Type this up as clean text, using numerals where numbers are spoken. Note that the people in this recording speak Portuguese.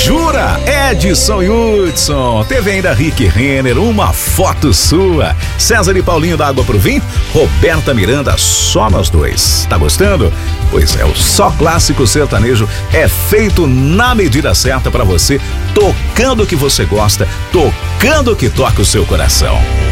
Jura? Edson e Hudson. Teve ainda Rick Renner, Uma Foto Sua. César e Paulinho da Água Pro Vinho. Roberta Miranda, Só Nós Dois. Tá gostando? Pois é, o Só Clássico Sertanejo é feito na medida certa pra você, tocando o que você gosta, tocando o que toca o seu coração.